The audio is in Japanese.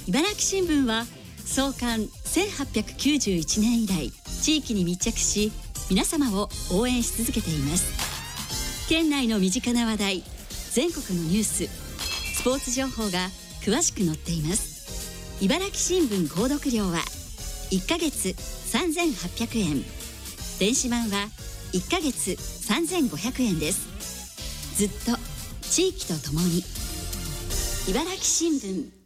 茨城新聞は創刊1891年以来、地域に密着し皆様を応援し続けています。県内の身近な話題、全国のニュース、スポーツ情報が詳しく載っています。茨城新聞購読料は1ヶ月3800円、電子版は1ヶ月3500円です。ずっと地域とともに。茨城新聞